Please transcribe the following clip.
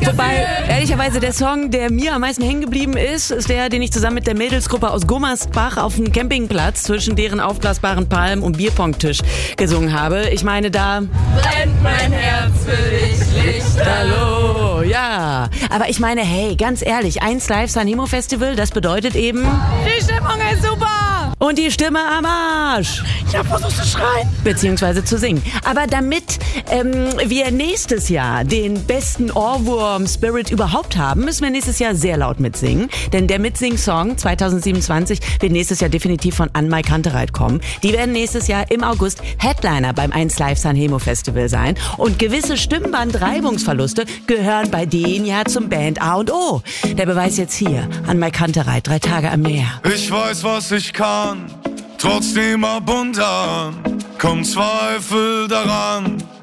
Wobei, ehrlicherweise, der Song, der mir am meisten hängen geblieben ist der, den ich zusammen mit der Mädelsgruppe aus Gummersbach auf dem Campingplatz zwischen deren aufblasbaren Palmen und Bierpongtisch gesungen habe. Ich meine, da brennt mein Herz für dich, Lichterloh. Ja, aber ich meine, hey, ganz ehrlich, 1 Live Sanremo Festival, das bedeutet eben... Die Stimmung ist super! Und die Stimme am Arsch. Ich hab versucht zu schreien. Beziehungsweise zu singen. Aber damit wir nächstes Jahr den besten Ohrwurm-Spirit überhaupt haben, müssen wir nächstes Jahr sehr laut mitsingen. Denn der Mitsing-Song 2027 wird nächstes Jahr definitiv von Ann-Mai Kantereit kommen. Die werden nächstes Jahr im August Headliner beim 1 Live Sanremo Festival sein. Und gewisse Stimmbandreibungsverluste gehören bei denen ja zum Band A und O. Der Beweis jetzt hier. Ann-Mai Kantereit, 3 Tage am Meer. Ich weiß, was ich kann, trotzdem ab und an kommt Zweifel daran.